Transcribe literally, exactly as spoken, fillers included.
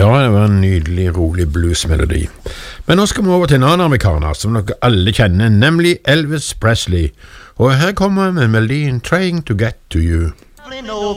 Ja, det var en nydelig, rolig bluesmelodi. Men nå skal vi over til en annen amerikaner som dere alle kjenner, nemlig Elvis Presley. Og her kommer med melodien Trying to Get to You.